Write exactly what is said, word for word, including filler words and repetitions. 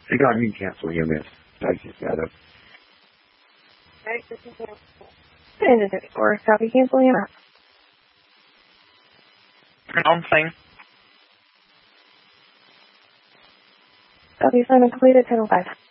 They got me cancel U M S. I just got up. And or copy cancel U M S. Turn on thing. Copy assignment completed, ten oh five.